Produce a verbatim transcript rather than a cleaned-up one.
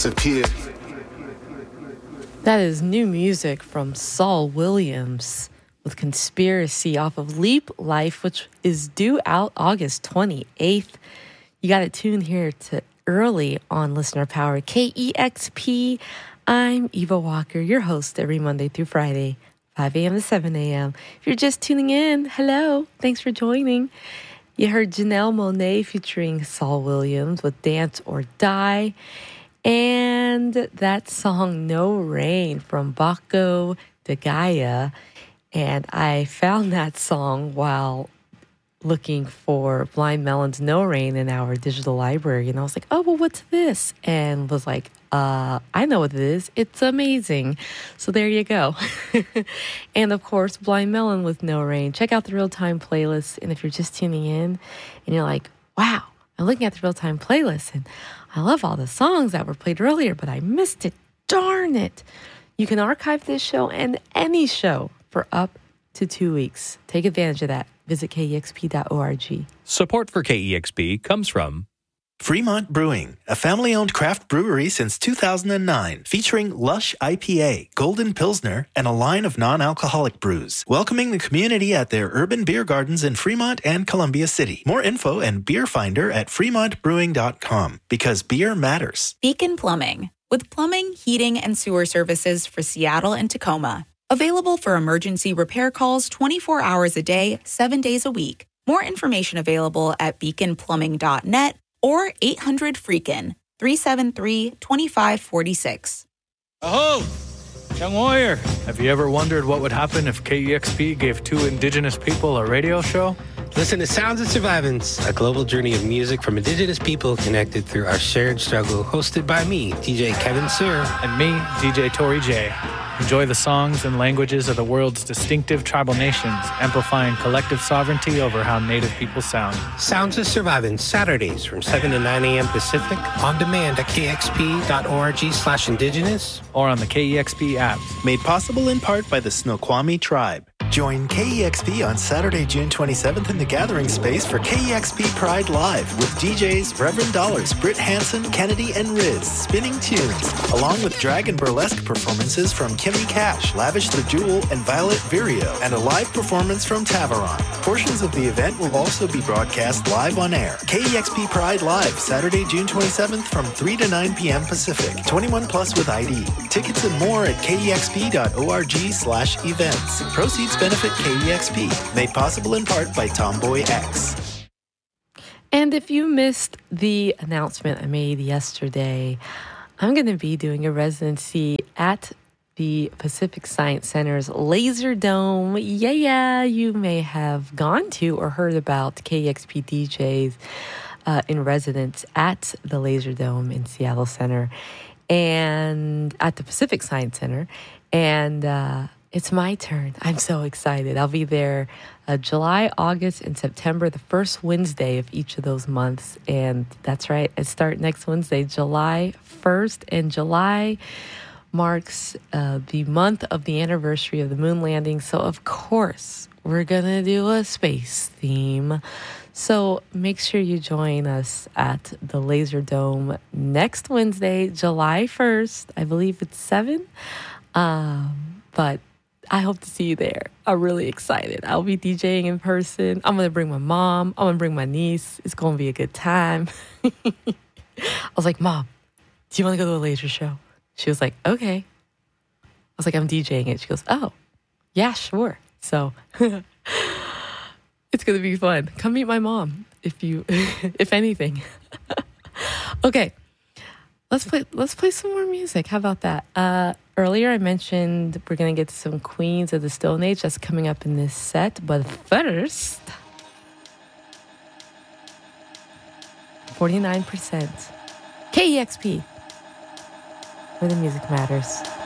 disappear. That is new music from Saul Williams with Conspiracy off of Leap Life, which is due out August twenty-eighth. You got it tuned here to early on Listener Power K E X P. I'm Eva Walker, your host every Monday through Friday, five a.m. to seven a.m. If you're just tuning in, hello, thanks for joining. You heard Janelle Monáe featuring Saul Williams with Dance or Die. And that song, No Rain, from Baco de Gaia. And I found that song while looking for Blind Melon's No Rain in our digital library. And I was like, oh, well, what's this? And was like, uh, I know what it is. It's amazing. So there you go. And of course, Blind Melon with No Rain. Check out the real-time playlist. And if you're just tuning in and you're like, wow, I'm looking at the real-time playlist and I love all the songs that were played earlier, but I missed it. Darn it. You can archive this show and any show for up to two weeks. Take advantage of that. Visit K E X P dot org. Support for K E X P comes from Fremont Brewing, a family-owned craft brewery since two thousand nine, featuring Lush I P A, Golden Pilsner, and a line of non-alcoholic brews, welcoming the community at their urban beer gardens in Fremont and Columbia City. More info and beer finder at fremont brewing dot com, because beer matters. Beacon Plumbing, with plumbing, heating, and sewer services for Seattle and Tacoma. Available for emergency repair calls twenty-four hours a day, seven days a week. More information available at beacon plumbing dot net or eight hundred freakin, three seven three, two five four six. Aho! Young warrior, have you ever wondered what would happen if K E X P gave two indigenous people a radio show? Listen to Sounds of Survivance, a global journey of music from indigenous people connected through our shared struggle, hosted by me, D J Kevin Sir. And me, D J Tori J. Enjoy the songs and languages of the world's distinctive tribal nations, amplifying collective sovereignty over how Native people sound. Sounds of Survivance, Saturdays from seven to nine a.m. Pacific, on demand at k x p dot org slash indigenous. Or on the K E X P app. Made possible in part by the Snoqualmie tribe. Join K E X P on Saturday, June twenty-seventh in the Gathering Space for K E X P Pride Live with D Js Reverend Dollars, Britt Hansen, Kennedy, and Riz spinning tunes, along with drag and burlesque performances from Kimmy Cash, Lavish the Jewel, and Violet Virio, and a live performance from Taveron. Portions of the event will also be broadcast live on air. K E X P Pride Live, Saturday, June twenty-seventh from three to nine p.m. Pacific. twenty-one plus with I D. Tickets and more at k e x p dot org slash events. Proceeds benefit K E X P, made possible in part by Tomboy X. And if you missed the announcement I made yesterday, I'm going to be doing a residency at the Pacific Science Center's Laser Dome. Yeah, yeah, you may have gone to or heard about K E X P D Js uh, in residence at the Laser Dome in Seattle Center and at the Pacific Science Center. And uh, it's my turn. I'm so excited. I'll be there uh, July, August, and September, the first Wednesday of each of those months. And that's right, I start next Wednesday, July first. And July marks uh, the month of the anniversary of the moon landing. So, of course, we're going to do a space theme. So make sure you join us at the Laser Dome next Wednesday, July first. I believe it's seven. Um, but I hope to see you there. I'm really excited. I'll be DJing in person. I'm going to bring my mom. I'm going to bring my niece. It's going to be a good time. I was like, Mom, do you want to go to a laser show? She was like, okay. I was like, I'm DJing it. She goes, oh, yeah, sure. So it's going to be fun. Come meet my mom if you, if anything. Okay. Let's play let's play some more music. How about that? Uh, earlier I mentioned we're going to get some Queens of the Stone Age. That's coming up in this set. But first, forty-nine percent. K E X P, where the music matters.